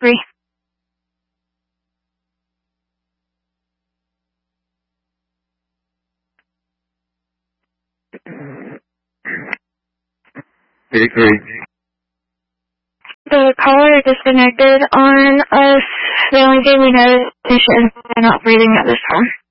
3. Take 3. The caller disconnected on us. They only gave me notification. They're not breathing at this time.